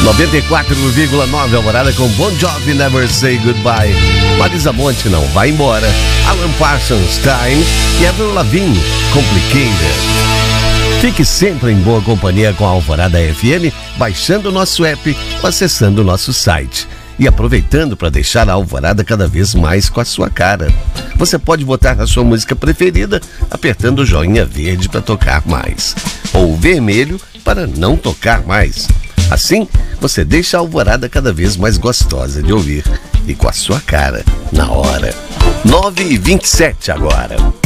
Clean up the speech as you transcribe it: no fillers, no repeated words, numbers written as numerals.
94,9 Alvorada com Bon Jovi, Never Say Goodbye. Marisa Monte, Não Vai Embora. Alan Parsons, Time. E Avril Lavigne, Complicated. Fique sempre em boa companhia com a Alvorada FM, baixando o nosso app ou acessando o nosso site. E aproveitando para deixar a Alvorada cada vez mais com a sua cara. Você pode votar na sua música preferida apertando o joinha verde para tocar mais, ou o vermelho para não tocar mais. Assim, você deixa a Alvorada cada vez mais gostosa de ouvir e com a sua cara na hora. 9h27 agora.